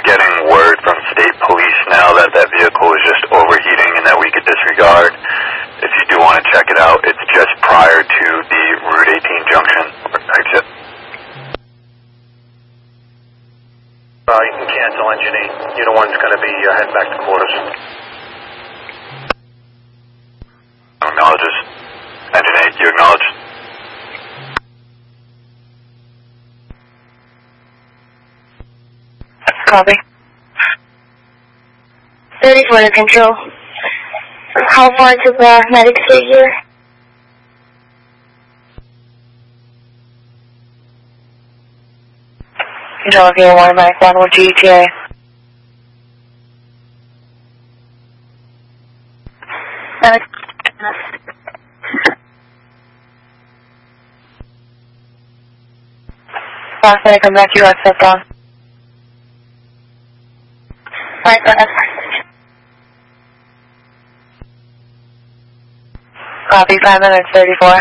getting word from state police now that that vehicle is just overheating and that we could disregard. If you do want to check it out, it's just prior to the Route 18 junction exit. You can cancel engine 8. Unit 1's going to be heading back to quarters. Acknowledges. Engine 8, you acknowledge? Copy. 34 to control. How far to the medic stay here? Control, if you want back 1 with GTA. Last minute, come back to you, accept on. Right, copy, 5 minutes, 34.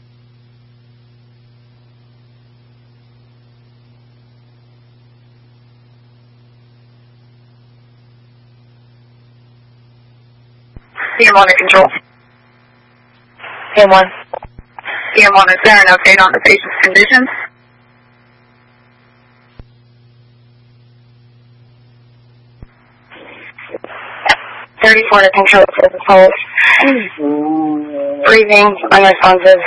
PM1 to control. PM1. PM1, is there an update on the patient's condition? .34 to control for the pulse. Breathing, unresponsive.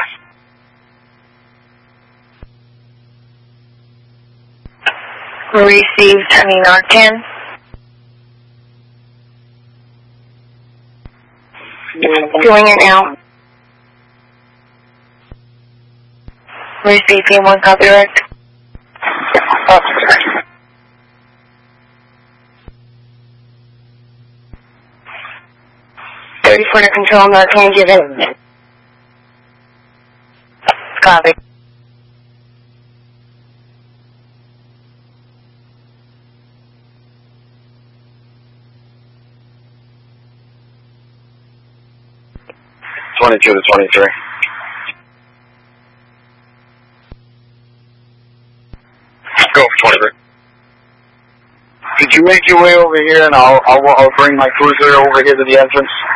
Received any Narcan. Doing it now. Receive PM1 copyright. Officer. .34 to control, Narcan given. Copy. .22 to 23. Go for 23. Could you make your way over here and I'll bring my cruiser over here to the entrance?